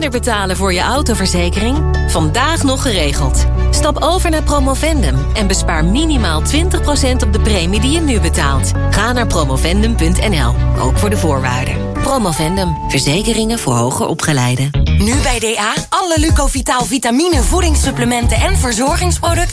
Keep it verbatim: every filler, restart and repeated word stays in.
minder betalen voor je autoverzekering? Vandaag nog geregeld. Stap over naar Promovendum en bespaar minimaal twintig procent op de premie die je nu betaalt. Ga naar promovendum punt n l, ook voor de voorwaarden. Promovendum, verzekeringen voor hoger opgeleiden. Nu bij D A, alle Lucovitaal vitamine, voedingssupplementen en verzorgingsproducten